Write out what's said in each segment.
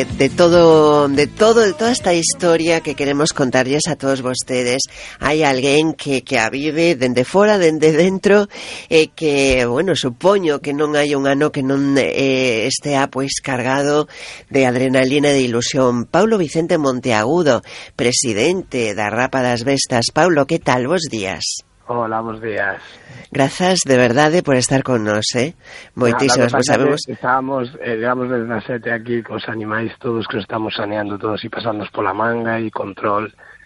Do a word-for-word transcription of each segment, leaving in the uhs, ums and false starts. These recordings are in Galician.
de, de todo, de todo, de toda esta historia que queremos contarles a todos vostedes. Hai alguén que, que a vive dende fora, dende dentro, e que, bueno, supoño que non hai un ano que non eh, estea pois cargado de adrenalina e de ilusión. Paulo Vicente Monteagudo, presidente da Rapa das Bestas. Paulo, que tal? Bos días. Hola, bons días. Grazas de verdade por estar con nos, eh? Moitísimas, pois sabemos... Estábamos, eh, digamos, desde as sete aquí cos animais todos que nos estamos saneando todos e pasándonos pola manga e control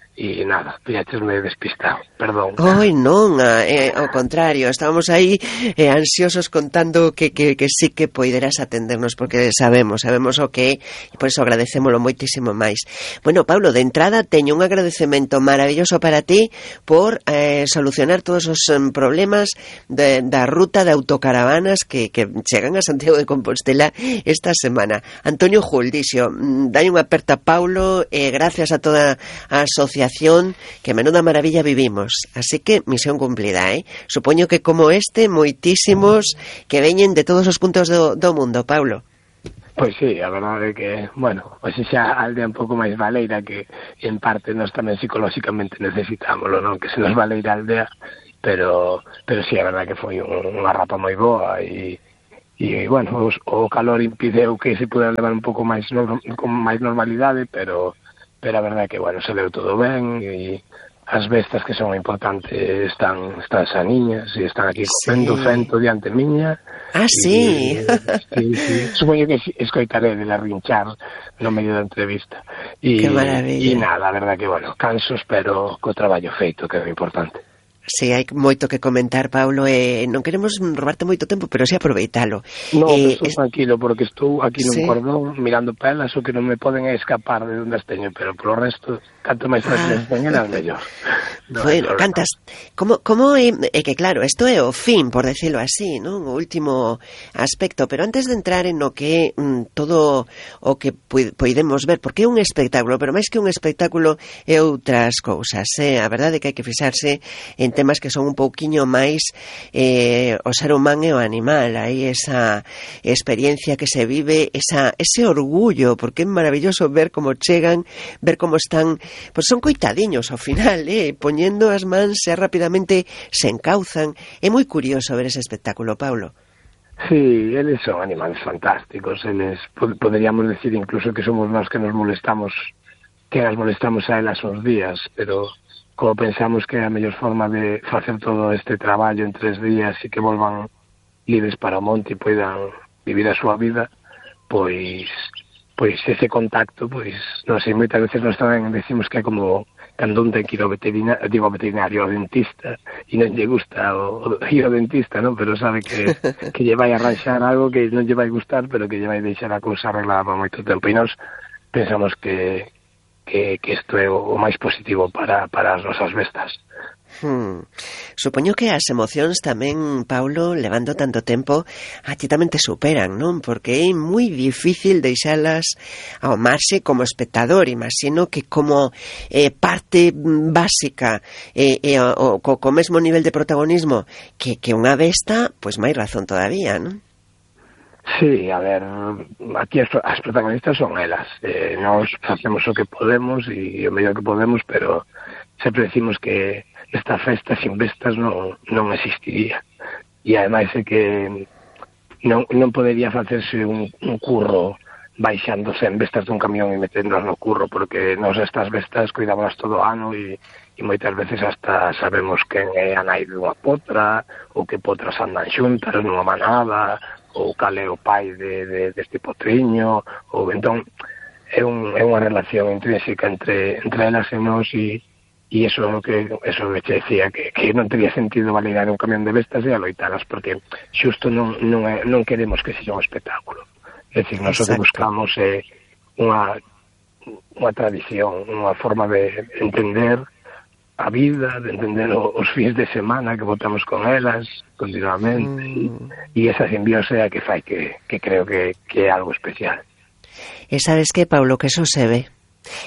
e nada, pillaches-me despistado, perdón. Oi, non, eh, ao contrario, estábamos aí eh, ansiosos contando que, que, que sí que poideras atendernos porque sabemos, sabemos o que é e por iso agradecémolo moitísimo máis. Bueno, Paulo, de entrada teño un agradecemento maravilloso para ti por eh, solucionar todos os um, problemas de, da ruta de autocaravanas que, que chegan a Santiago de Compostela esta semana. Antonio Jul, dixo, dai unha aperta a Paulo e eh, gracias a toda a asociación que menuda maravilla vivimos. Así que misión cumplida, eh? Supoño que como este, moitísimos que veñen de todos os puntos do, do mundo, Paulo. Pois sí, a verdade é que, bueno, pois xa a aldea un pouco máis valeira que en parte nós tamén psicolóxicamente necesitámoslo, non? Que se nos valeira a aldea, pero pero sí, a verdade que foi un, unha rapa moi boa e e, bueno, os, o calor impideu que se pudera levar un pouco máis no, con máis normalidade, pero pero a verdade é que, bueno, se deu todo ben e as bestas que son importantes están están saniñas e están aquí comendo sí. Fento diante miña. Ah, sí? E, sí, sí. Supoño que escoitaré de la rinchar no medio da entrevista. E, que maravilla. E nada, a verdade é que, bueno, cansos, pero co traballo feito, que é o importante. Si, sí, hai moito que comentar, Paulo, e eh, non queremos robarte moito tempo, pero si sí aproveitalo. No, eh, estou es... tranquilo, porque estou aquí nun sí. Cordón mirando pelas, o que non me poden escapar de onde as teño, pero polo resto, canto máis fácil ah. teñen, as mellor. No, bueno, cantas, como, como é, é que claro, isto é o fin, por decirlo así, non? O último aspecto, pero antes de entrar en o que mm, todo o que poidemos ver, porque é un espectáculo, pero máis que un espectáculo é outras cousas, eh? A verdade é que hai que fixarse en temas que son un pouquiño máis eh, o ser humano e o animal. Aí esa experiencia que se vive, esa, ese orgullo, porque é maravilloso ver como chegan, ver como están, pois son coitadiños ao final, eh, poñendo as mans e rapidamente se encauzan. É moi curioso ver ese espectáculo, Paulo. Sí, eles son animales fantásticos, eles poderíamos decir incluso que somos nós que nos molestamos, que as molestamos a elas uns días, pero como pensamos que é a mellor forma de facer todo este traballo en tres días e que volvan libres para o monte e poidan vivir a súa vida, pois pois ese contacto, pois non sei, moitas veces nós tamén decimos que é como cando un ten que ir ao veterinario, digo ao veterinario, ao dentista, e non lle gusta o, ir ao dentista, non? Pero sabe que, que lle vai arranxar algo que non lle vai gustar, pero que lle vai deixar a cousa arreglada por moito tempo. E nós pensamos que que, que isto é o máis positivo para, para as nosas bestas. Hmm. Supoño que as emocións tamén, Paulo, levando tanto tempo, a ti tamén te superan, non? Porque é moi difícil deixalas ao marxe como espectador. Imagino que como eh, parte básica e eh, eh, o, co, co mesmo nivel de protagonismo que, que unha besta, pois máis razón todavía, non? Sí, a ver, aquí as, as protagonistas son elas. Eh, nós facemos o que podemos e o mellor que podemos, pero sempre decimos que esta festa sin bestas non, non existiría. E ademais é que non, non podería facerse un, un curro baixándose en bestas dun camión e meténdonos no curro, porque nós estas bestas cuidámolas todo o ano e, e moitas veces hasta sabemos quen é a nai dunha potra, ou que potras andan xuntas nunha manada, ou cal é o pai de, de, deste potriño, ou entón é, un, é unha relación intrínseca entre, entre elas e nós e, e eso que eso que che decía que, que non teria sentido validar un camión de bestas e aloitalas, porque xusto non, non, é, non queremos que sexa un espectáculo. É dicir, nós o que buscamos é unha, unha tradición, unha forma de entender a vida, de entender os fins de semana que votamos con elas continuamente mm. e, e esa simbiose é a que fai que, que creo que, que é algo especial. E sabes que, Paulo, que eso se ve.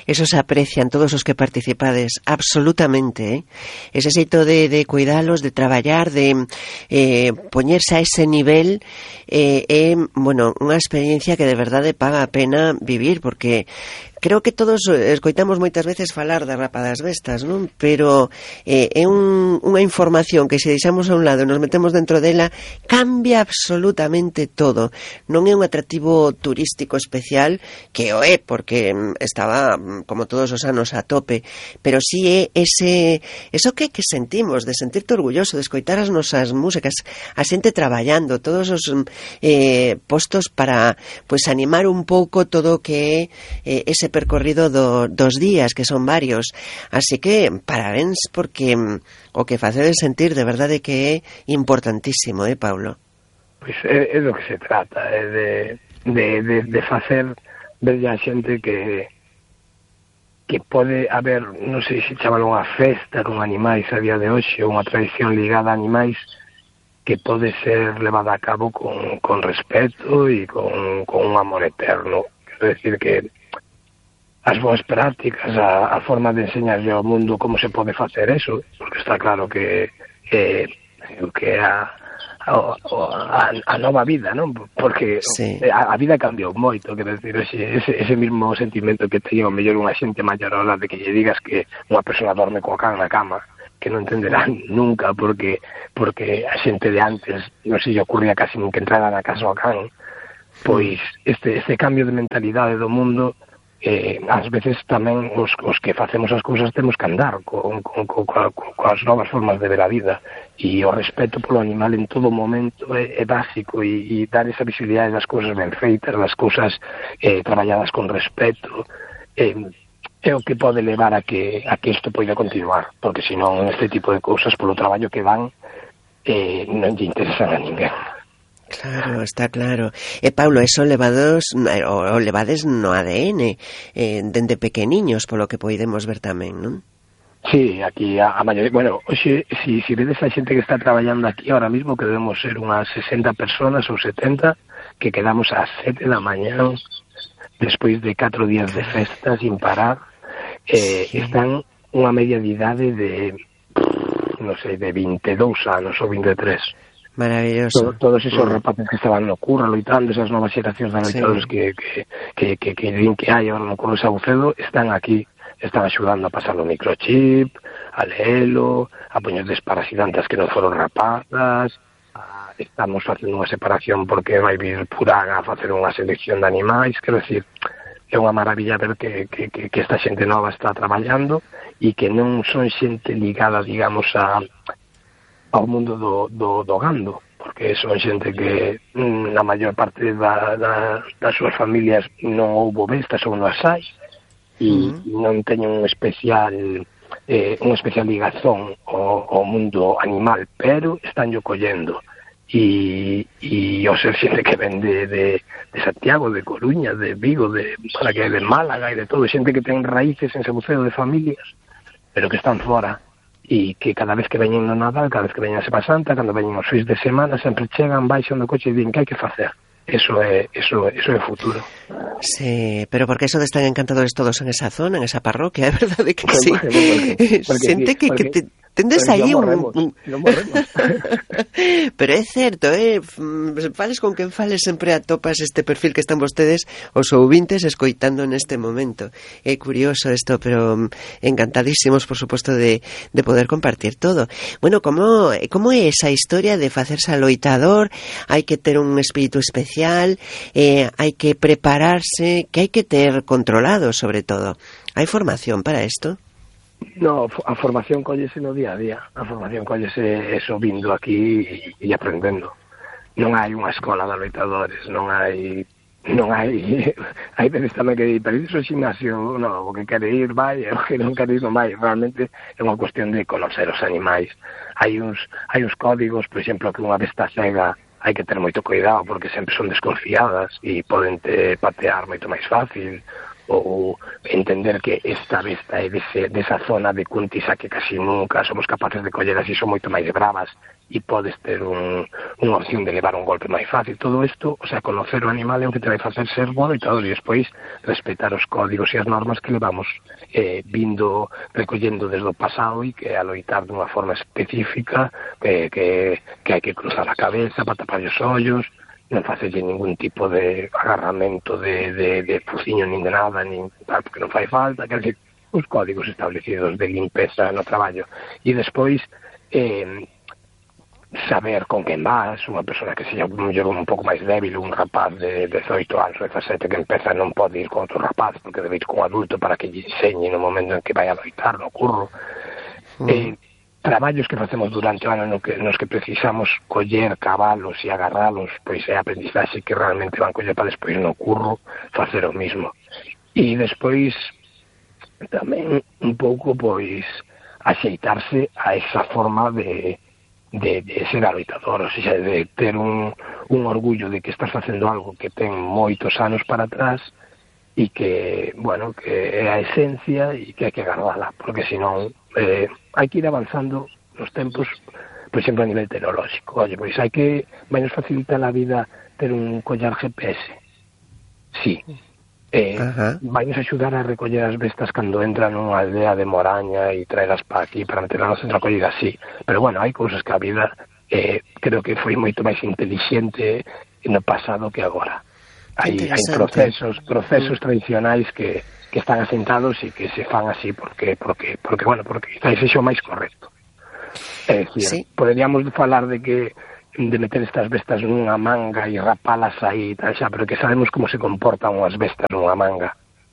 eso se aprecian todos os que participades absolutamente, eh? Ese xeito de, de cuidalos, de traballar, de eh, poñerse a ese nivel, é, eh, eh, bueno, unha experiencia que de verdade paga a pena vivir, porque creo que todos escoitamos moitas veces falar da rapa das bestas, non? Pero eh, é un, unha información que se deixamos a un lado e nos metemos dentro dela, cambia absolutamente todo. Non é un atractivo turístico especial, que o é, porque estaba, como todos os anos, a tope, pero sí é ese, eso que, que sentimos, de sentirte orgulloso, de escoitar as nosas músicas, a xente traballando, todos os eh, postos para pues animar un pouco todo o que é eh, ese percorrido do, dos días, que son varios. Así que parabéns, porque o que facedes sentir de verdade que é importantísimo, eh, Paulo? Pois é, é do que se trata, é de, de, de, de facer ver a xente que que pode haber, non sei se chamar unha festa con animais a día de hoxe, unha tradición ligada a animais que pode ser levada a cabo con, con respeto e con, con un amor eterno. Quero decir que as boas prácticas, a, a forma de enseñarlle ao mundo como se pode facer eso, porque está claro que eh, o que é a, a, a nova vida, non? Porque sí. a, a vida cambiou moito, quero decir, ese, ese, ese mismo sentimento que teño o mellor unha xente maior a hora de que lle digas que unha persona dorme coa can na cama, que non entenderán nunca, porque porque a xente de antes non se lle ocurría casi nin que entrara na casa ao can. Pois este, este cambio de mentalidade do mundo, eh, ás veces tamén os, os que facemos as cousas temos que andar con, con, con, con, con as novas formas de ver a vida, e o respeto polo animal en todo momento é, é básico, e, e dar esa visibilidade das cousas ben feitas, das cousas eh, traballadas con respeto, eh, é o que pode levar a que a que isto poida continuar, porque senón este tipo de cousas polo traballo que dan eh, non lle interesan a ninguén. Claro, está claro. E, Paulo, eso levados, o, o levades no A D N, eh, dende pequeniños, polo que poidemos ver tamén, non? Sí, aquí a, a maioría, bueno, oxe, si, si vedes a xente que está traballando aquí ahora mismo, que debemos ser unhas sesenta personas ou setenta, que quedamos ás sete da mañá, despois de catro días de festa sin parar, eh, sí. Están unha media de idade de, non sei, de vinte e dous anos ou vinte e tres. Maravilloso. Todo, todos esos rapaces que estaban no curro loitando, esas novas xeracións de loitadores sí. que, que, que, que, que din que hai ahora no curro de Sabucedo, están aquí, están axudando a pasar o microchip, a leelo, a poñer desparasitantes que non foron rapadas, a, estamos facendo unha separación porque vai vir Puraga a facer unha selección de animais, quero decir, é unha maravilla ver que, que, que, que esta xente nova está traballando e que non son xente ligada, digamos, a ao mundo do, do, do gando, porque son xente que mm, na maior parte da, da, das súas familias non houbo bestas ou non as hai, e uh-huh. non teñen un especial eh, unha especial ligazón ao, ao mundo animal, pero están yo collendo, e, e o ser xente que ven de, de, de Santiago, de Coruña, de Vigo, de, para que de Málaga e de todo, xente que ten raíces en Sabucedo de familias, pero que están fora, e que cada vez que veñen no Nadal, cada vez que veñen a Semana Santa, cando veñen os fins de semana, sempre chegan, baixan do coche e din que hai que facer. Eso é, eso, eso é o futuro. Sí, pero porque eso de estar encantadores todos en esa zona, en esa parroquia, é verdade que sí. Porque, porque, Xente que, porque, que te, tendes aí un... un... Non morremos. Pero é certo, eh? Fales con quen fales, sempre atopas este perfil que están vostedes, os ouvintes, escoitando neste momento. É curioso isto, pero encantadísimos, por suposto, de, de poder compartir todo. Bueno, como, como é esa historia de facerse aloitador? Hai que ter un espírito especial, eh, hai que prepararse, que hai que ter controlado, sobre todo. Hai formación para isto? No, a formación collese no día a día. A formación collese eso vindo aquí e, e aprendendo. Non hai unha escola de loitadores, non hai non hai hai veces tamén que pero iso é gimnasio, non, o que quere ir vai, o que non quere ir non vai. Realmente é unha cuestión de conocer os animais. Hai uns hai uns códigos, por exemplo, que unha besta cega hai que ter moito cuidado porque sempre son desconfiadas e poden te patear moito máis fácil, ou entender que esta besta é dese, desa zona de Cuntisa que casi nunca somos capaces de coller, así son moito máis bravas e podes ter un, unha opción de levar un golpe máis fácil. Todo isto, o sea, conocer o animal é o que te vai facer ser bo loitador e despois respetar os códigos e as normas que levamos eh, vindo recollendo desde o pasado e que a loitar dunha forma específica que, que, que hai que cruzar a cabeza para tapar os ollos, non facerlle ningún tipo de agarramento de, de, de fuciño nin de nada, nin tal, porque non fai falta, quer dizer, os códigos establecidos de limpeza no traballo. E despois, eh, saber con quen vas, unha persona que seja un, un pouco máis débil, un rapaz de dezoito anos, dezasete, que empeza non pode ir con outro rapaz, porque debe ir con un adulto para que lle enseñe no momento en que vai a loitar no curro. Mm. Eh, traballos que facemos durante o ano no que, nos que precisamos coller cabalos e agarralos, pois é aprendizaxe que realmente van coller para despois no curro facer o mismo. E despois tamén un pouco pois axeitarse a esa forma de, de, de ser aloitador, ou seja, de ter un, un orgullo de que estás facendo algo que ten moitos anos para atrás e que, bueno, que é a esencia e que hai que agardala, porque senón eh, hai que ir avanzando nos tempos, por exemplo, a nivel tecnolóxico. Oye, pois hai que, vai nos facilitar a vida ter un collar G P S. Sí. Eh, vai nos axudar a recoller as bestas cando entran nunha aldea de Moraña e traelas para aquí, para meterlas en recollida, sí. Pero, bueno, hai cousas que a vida eh, creo que foi moito máis inteligente no pasado que agora. Hai, hai procesos procesos mm. tradicionais que, que están asentados e que se fan así porque, porque, porque bueno, porque quizás sexa o máis correcto. É dicir, sí. Poderíamos falar de que de meter estas bestas nunha manga e rapalas aí, tal, xa, pero que sabemos como se comportan unhas bestas nunha manga.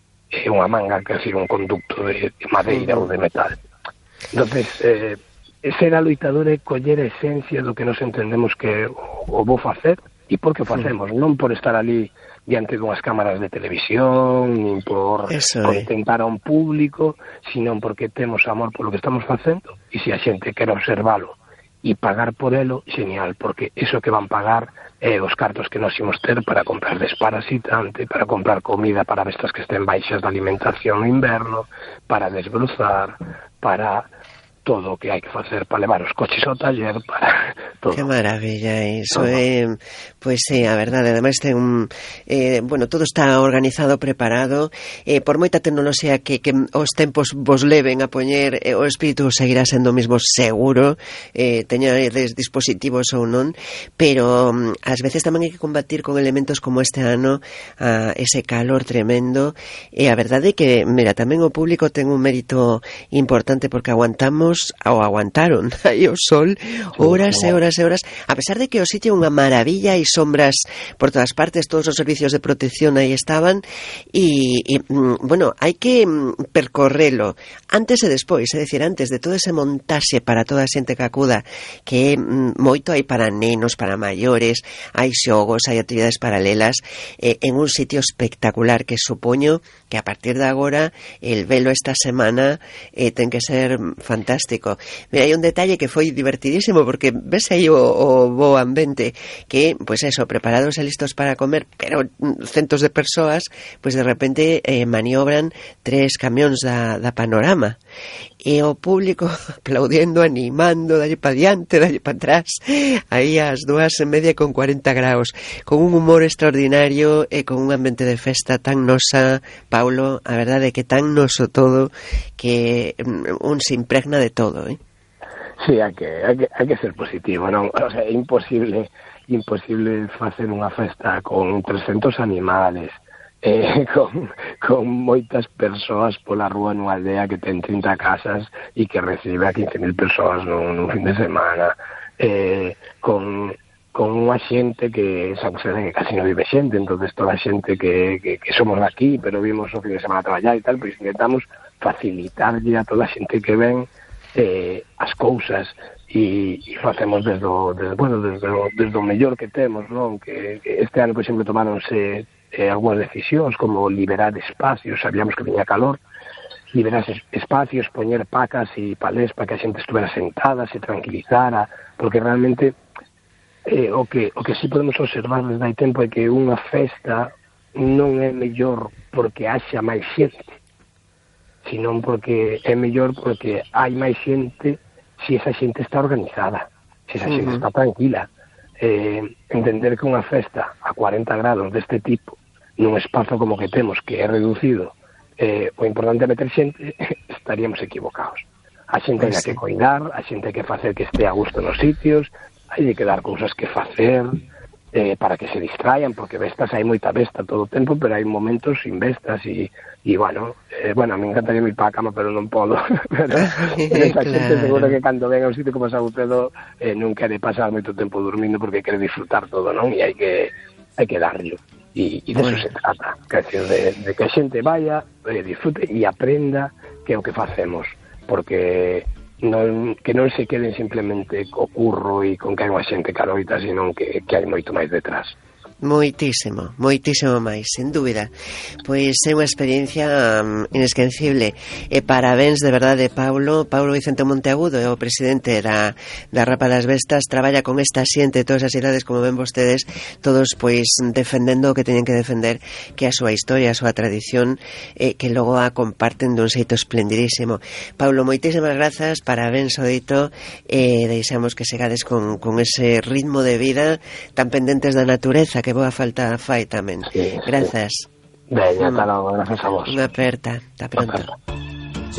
É unha manga, que é un conducto de, de madeira mm. ou de metal. Entonces, eh, ser aloitador é coller a esencia do que nos entendemos que o, o vou facer e por que o facemos, mm. non por estar ali diante dunhas cámaras de televisión, nin por contentar a un público, sino porque temos amor polo que estamos facendo, e se a xente quere observalo e pagar por elo, genial, porque iso que van pagar é os cartos que nos imos ter para comprar desparasitante, para comprar comida para bestas que estén baixas de alimentación no inverno, para desbrozar, para todo o que hai que facer para levar os coches ao taller, para todo. Que maravilla iso, é, eh, pois é, a verdade, ademais ten un, eh, bueno, todo está organizado, preparado, eh, por moita tecnoloxía que, que os tempos vos leven a poñer, eh, o espírito seguirá sendo o mismo seguro, eh, teñades dispositivos ou non, pero um, ás veces tamén hai que combatir con elementos como este ano, a ese calor tremendo, e a verdade é que, mira, tamén o público ten un mérito importante porque aguantamos ou aguantaron aí o sol horas e horas e horas, a pesar de que o sitio é unha maravilla e sombras por todas partes, todos os servicios de protección aí estaban e, e bueno, hai que percorrelo antes e despois, é dicir, antes de todo ese montaxe para toda a xente que acuda, que moito hai para nenos, para maiores, hai xogos, hai actividades paralelas, eh, en un sitio espectacular que supoño que a partir de agora el velo esta semana eh, ten que ser fantástico. Mira, hai un detalle que foi divertidísimo porque ves aí o, o bo ambiente que, pois pues eso, preparados e listos para comer, pero centos de persoas, pois pues de repente eh, maniobran tres camións da, da Panorama e o público aplaudiendo, animando, dalle pa diante, dalle pa atrás, aí ás dúas e media con cuarenta graus, con un humor extraordinario e con un ambiente de festa tan nosa, Paulo, a verdade é que tan noso todo que un se impregna de todo, eh? Sí, hai que, hai que, hai que ser positivo, non? O sea, é imposible, imposible facer unha festa con trescentos animales, eh, con, con moitas persoas pola rúa nunha aldea que ten trinta casas e que recibe a quince mil persoas nun, nun fin de semana, eh, con, con unha xente que sabe que casi non vive xente, entonces toda a xente que, que, que somos daqui, pero vimos o fin de semana a traballar e tal, pois intentamos facilitarlle a toda a xente que ven eh, as cousas e, e facemos desde o, desde, bueno, desde, o, desde o mellor que temos, non? Que, que este ano, por exemplo, tomáronse eh, algunhas decisións como liberar espacios, sabíamos que viña calor, liberar espacios, poñer pacas e palés para que a xente estuvera sentada, se tranquilizara, porque realmente eh, o que o que sí podemos observar desde hai tempo é que unha festa non é mellor porque haxa máis xente, senón porque é mellor porque hai máis xente se esa xente está organizada, se esa xente uh-huh. está tranquila. Eh, entender que unha festa a cuarenta grados deste tipo nun espazo como que temos, que é reducido, eh, o importante é meter xente, estaríamos equivocados. A xente hai que cuidar, a xente hai que facer que este a gusto nos sitios, hai que dar cousas que facer, eh, para que se distraian, porque vestas hai moita vesta todo o tempo, pero hai momentos sin vestas e, e bueno, eh, bueno, a mí encantaría ir para a cama, pero non podo. pero, pero esa claro. xente seguro que cando ven a un sitio como Sabucedo eh, non quere pasar moito tempo dormindo porque quere disfrutar todo, non? E hai que hai que darlo. E, e de bueno. eso se trata, que decir, de, de que a xente vaya, eh, disfrute e aprenda que é o que facemos, porque non, que non se queden simplemente co curro e con que hai unha xente caroita, senón que, que hai moito máis detrás. Moitísimo, moitísimo máis, sen dúbida. Pois é unha experiencia um, inesquecible. E parabéns de verdade, Paulo. Paulo Vicente Monteagudo é o presidente da, da Rapa das Vestas, traballa con esta xente de todas as idades, como ven vostedes, todos pois defendendo o que teñen que defender, que a súa historia, a súa tradición, eh, que logo a comparten dun xeito esplendidísimo. Paulo, moitísimas grazas, parabéns o dito, e eh, deixamos que segades con, con ese ritmo de vida tan pendentes da natureza, que boa falta fai tamén. Sí, grazas. Sí. Veña, ata logo, grazas a vos. Unha aperta, ata pronto.